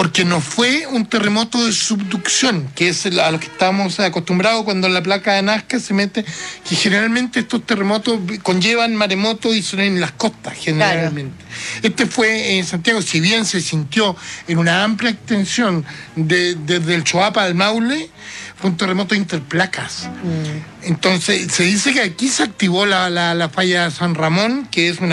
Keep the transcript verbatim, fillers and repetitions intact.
porque no fue un terremoto de subducción, que es a lo que estamos acostumbrados cuando la placa de Nazca se mete, que generalmente estos terremotos conllevan maremotos y son en las costas, generalmente. Claro. Este fue en Santiago, si bien se sintió en una amplia extensión de, desde el Choapa al Maule, fue un terremoto de interplacas. Mm. Entonces, se dice que aquí se activó la, la, la falla de San Ramón, que es una